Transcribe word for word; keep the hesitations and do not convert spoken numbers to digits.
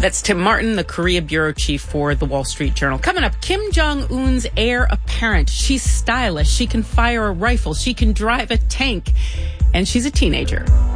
That's Tim Martin, the Korea bureau chief for the Wall Street Journal. Coming up, Kim Jong-un's heir apparent. She's stylish. She can fire a rifle. She can drive a tank. And she's a teenager.